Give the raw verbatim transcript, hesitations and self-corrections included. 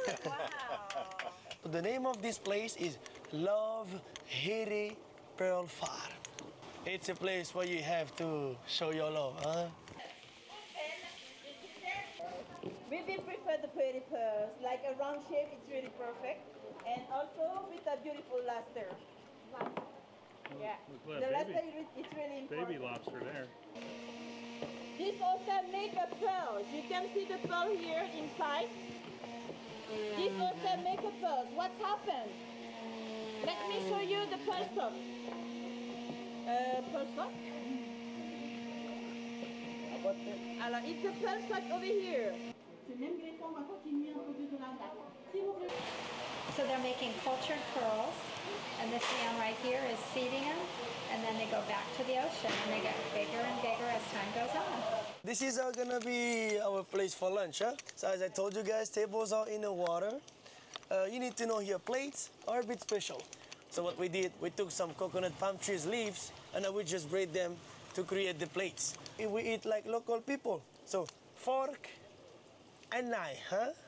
Wow. The name of this place is Love Hiri Pearl Farm. It's a place where you have to show your love, huh? We will prefer the pretty pearls, like a round shape, it's really perfect. And also with a beautiful luster. Yeah, Look the at that luster baby, is really important. baby lobster there. This also make a pearls. You can see the pearl here inside. This also make a pearls. What's happened? Let me show you the pearl sock. Uh, pearl sock? Alors, it's a pearl sock over here. So they're making cultured pearls, and this man right here is seeding them, and then they go back to the ocean, and they get bigger and bigger as time goes on. This is uh, gonna be our place for lunch, huh? So as I told you guys, tables are in the water. Uh, you need to know here, plates are a bit special. So what we did, we took some coconut palm trees leaves, and then we just braid them to create the plates. We eat like local people. So fork and knife, huh?